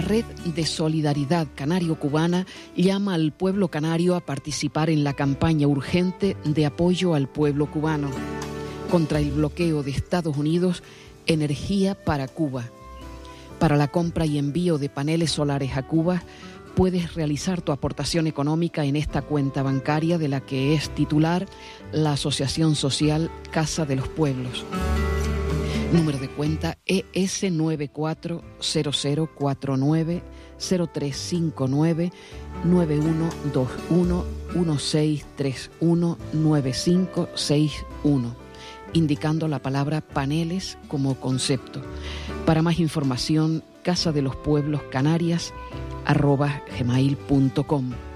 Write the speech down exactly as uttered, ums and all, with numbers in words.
Red de Solidaridad Canario-Cubana llama al pueblo canario a participar en la campaña urgente de apoyo al pueblo cubano contra el bloqueo de Estados Unidos, Energía para Cuba. Para la compra y envío de paneles solares a Cuba, puedes realizar tu aportación económica en esta cuenta bancaria de la que es titular la Asociación Social Casa de los Pueblos. Número de cuenta E S nueve cuatro cero cero cuatro nueve cero tres cinco nueve nueve uno dos uno uno seis tres uno nueve cinco seis uno, indicando la palabra paneles como concepto. Para más información, casa de los pueblos canarias arroba gmail punto com.